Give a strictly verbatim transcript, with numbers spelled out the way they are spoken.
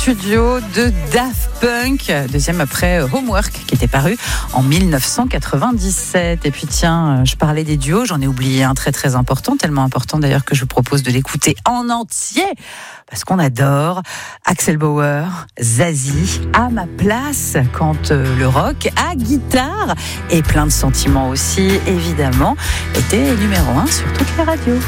studio de Daft Punk, deuxième après Homework qui était paru en dix-neuf cent quatre-vingt-dix-sept. Et puis tiens, je parlais des duos, j'en ai oublié un très très important, tellement important d'ailleurs que je vous propose de l'écouter en entier parce qu'on adore. Axel Bauer, Zazie, à ma place quand le rock à guitare et plein de sentiments aussi évidemment était numéro un sur toutes les radios.